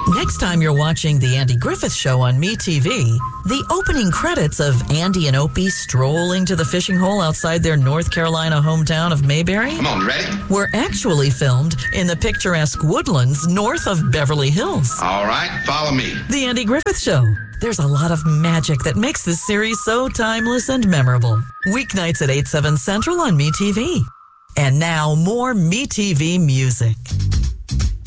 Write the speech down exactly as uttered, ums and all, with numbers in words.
Next time you're watching The Andy Griffith Show on MeTV, the opening credits of Andy and Opie strolling to the fishing hole outside their North Carolina hometown of Mayberry Come on, ready? were actually filmed in the picturesque woodlands north of Beverly Hills. All right, follow me. The Andy Griffith Show. There's a lot of magic that makes this series so timeless and memorable. Weeknights at eight, seven Central on MeTV. And now more MeTV music.